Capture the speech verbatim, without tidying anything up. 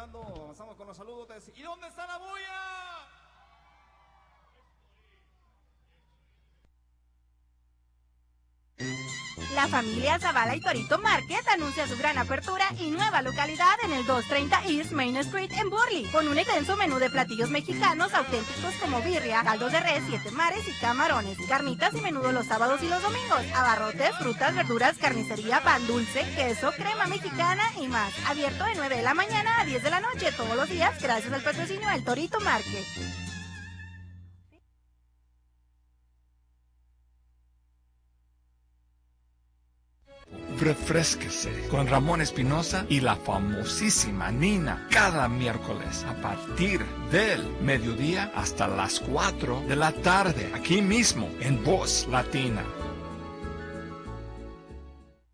saludando, avanzamos con los saludos. ¿Y dónde está la bulla? La familia Zavala y Torito Market anuncia su gran apertura y nueva localidad en el doscientos treinta East Main Street en Burley, con un extenso menú de platillos mexicanos auténticos como birria, caldos de res, siete mares y camarones, carnitas y menudo los sábados y los domingos, abarrotes, frutas, verduras, carnicería, pan dulce, queso, crema mexicana y más. Abierto de nueve de la mañana a diez de la noche todos los días gracias al patrocinio del Torito Market. Refrésquese con Ramón Espinosa y la famosísima Nina cada miércoles a partir del mediodía hasta las cuatro de la tarde, aquí mismo en Voz Latina.